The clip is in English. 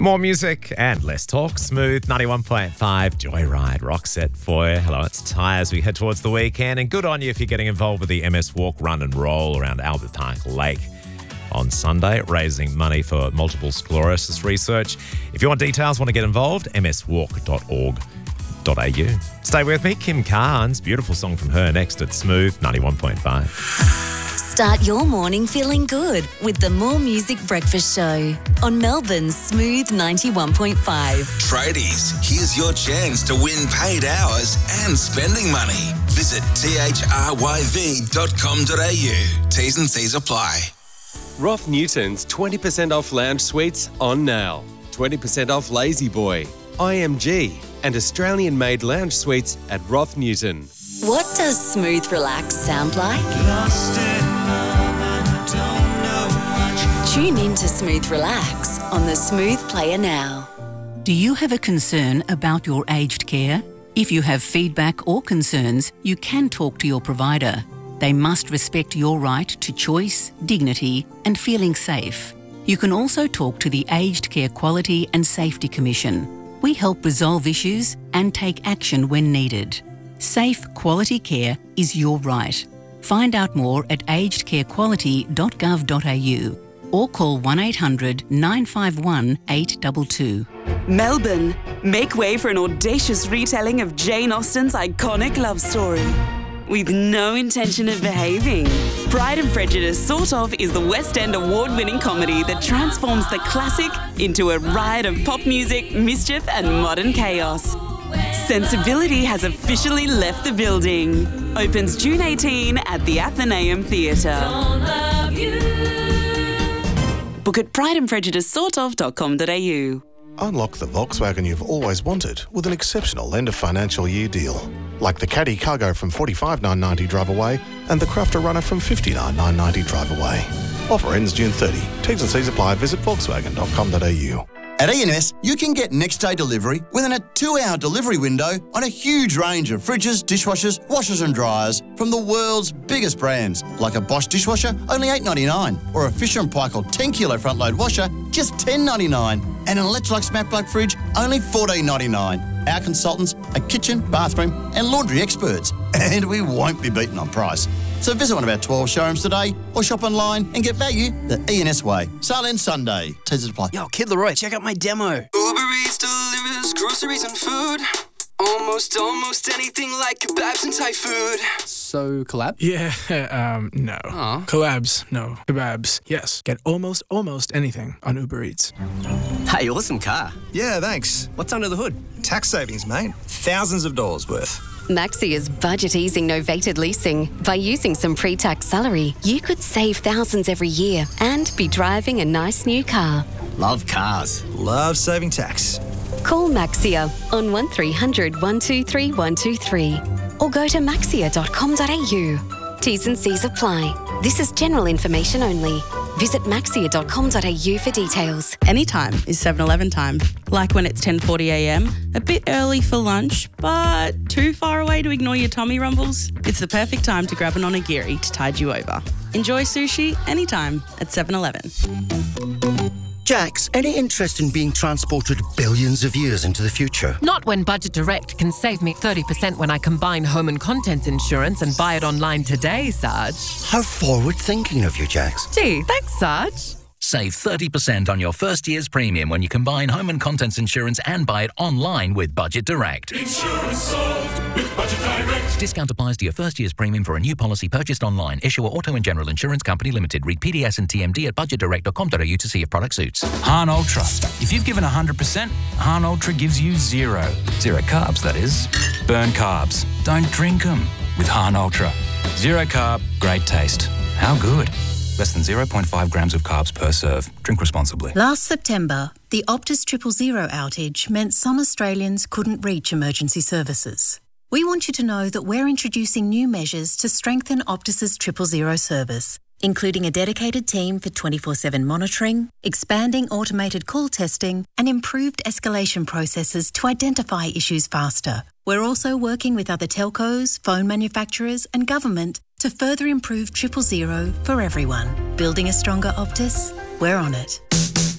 More music and less talk. Smooth 91.5 Joyride rock set for you. Hello, it's Ty as we head towards the weekend. And good on you if you're getting involved with the MS Walk, Run and Roll around Albert Park Lake on Sunday, raising money for multiple sclerosis research. If you want details, want to get involved, mswalk.org.au. Stay with me. Kim Carnes, beautiful song from her next at Smooth 91.5. Start your morning feeling good with the More Music Breakfast Show on Melbourne's Smooth 91.5. Tradies, here's your chance to win paid hours and spending money. Visit thryv.com.au. T's and C's apply. Roth Newton's 20% off lounge suites on now. 20% off Lazy Boy, IMG and Australian-made lounge suites at Roth Newton. What does Smooth Relax sound like? Tune in to Smooth Relax on the Smooth Player now. Do you have a concern about your aged care? If you have feedback or concerns, you can talk to your provider. They must respect your right to choice, dignity, and feeling safe. You can also talk to the Aged Care Quality and Safety Commission. We help resolve issues and take action when needed. Safe, quality care is your right. Find out more at agedcarequality.gov.au or call 1800 951 822. Melbourne, make way for an audacious retelling of Jane Austen's iconic love story. With no intention of behaving. Pride and Prejudice Sort Of is the West End award-winning comedy that transforms the classic into a riot of pop music, mischief and modern chaos. Sensibility has officially left the building. Opens June 18 at the Athenaeum Theatre. Book at prideandprejudicesortof.com.au. Unlock the Volkswagen you've always wanted with an exceptional end of financial year deal. Like the Caddy Cargo from $45,990 drive away and the Crafter Runner from $59,990 drive away. Offer ends June 30. T's and C's apply. Visit volkswagen.com.au. At E&S, you can get next-day delivery within a 2-hour delivery window on a huge range of fridges, dishwashers, washers and dryers from the world's biggest brands, like a Bosch dishwasher, only $8.99, or a Fisher & Paykel 10-kilo front-load washer, just $10.99, and an Electrolux Smart Plug fridge, only $14.99. Our consultants are kitchen, bathroom and laundry experts, and we won't be beaten on price. So visit one of our 12 showrooms today or shop online and get value the E&S way. Sale ends Sunday. T's apply. Yo, Kid Leroy, check out my demo. Uber Eats delivers groceries and food. Almost anything like kebabs and Thai food. So, collab? Yeah, no. Aw. Collabs, no. Kebabs, yes. Get almost anything on Uber Eats. Hey, awesome car. Yeah, thanks. What's under the hood? Tax savings, mate. Thousands of dollars worth. Maxi is budget-easing novated leasing. By using some pre-tax salary, you could save thousands every year and be driving a nice new car. Love cars. Love saving tax. Call Maxia on 1300 123 123 or go to maxia.com.au. T's and C's apply. This is general information only. Visit maxia.com.au for details. Anytime is 7-Eleven time. Like when it's 10:40am, a bit early for lunch, but too far away to ignore your tummy rumbles? It's the perfect time to grab an onigiri to tide you over. Enjoy sushi anytime at 7-Eleven. Jax, any interest in being transported billions of years into the future? Not when Budget Direct can save me 30% when I combine home and contents insurance and buy it online today, Sarge. How forward-thinking of you, Jax. Gee, thanks, Sarge. Save 30% on your first year's premium when you combine home and contents insurance and buy it online with Budget Direct. Insurance solved with Budget Direct. Discount applies to your first year's premium for a new policy purchased online. Issuer Auto and General Insurance Company Limited. Read PDS and TMD at budgetdirect.com.au to see if product suits. Hahn Ultra. If you've given 100%, Hahn Ultra gives you zero. Zero carbs, that is. Burn carbs. Don't drink them with Hahn Ultra. Zero carb, great taste. How good? Less than 0.5 grams of carbs per serve. Drink responsibly. Last September, the Optus 000 outage meant some Australians couldn't reach emergency services. We want you to know that we're introducing new measures to strengthen Optus's 000 service, including a dedicated team for 24/7 monitoring, expanding automated call testing, and improved escalation processes to identify issues faster. We're also working with other telcos, phone manufacturers, and government to further improve 000 for everyone. Building a stronger Optus? We're on it.